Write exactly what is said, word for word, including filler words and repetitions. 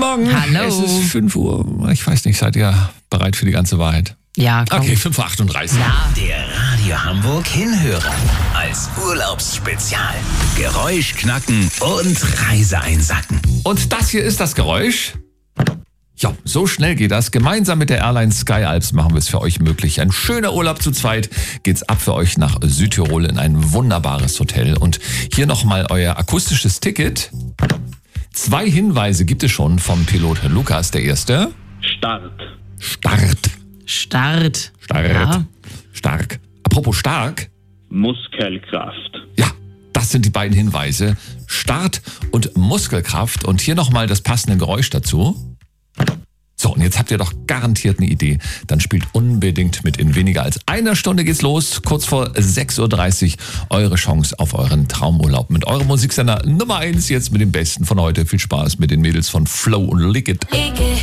Morgen. Hallo. Es ist fünf Uhr. Ich weiß nicht, seid ihr bereit für die ganze Wahrheit? Ja, komm. Okay, fünf Uhr achtunddreißig. Ja. Der Radio Hamburg Hinhörer. Als Urlaubsspezial. Geräusch knacken und Reise einsacken. Und das hier ist das Geräusch. Ja, so schnell geht das. Gemeinsam mit der Airline Sky Alps machen wir es für euch möglich. Ein schöner Urlaub zu zweit geht's ab für euch nach Südtirol in ein wunderbares Hotel. Und hier nochmal euer akustisches Ticket. Zwei Hinweise gibt es schon vom Pilot Lukas. Der erste. Start. Start. Start. Start. Ja. Stark. Apropos stark. Muskelkraft. Ja, das sind die beiden Hinweise. Start und Muskelkraft. Und hier nochmal das passende Geräusch dazu. So, und jetzt habt ihr doch garantiert eine Idee. Dann spielt unbedingt mit. In weniger als einer Stunde geht's los. Kurz vor sechs Uhr dreißig eure Chance auf euren Traumurlaub. Mit eurem Musiksender Nummer eins jetzt mit dem Besten von heute. Viel Spaß mit den Mädels von Flow und Lick It.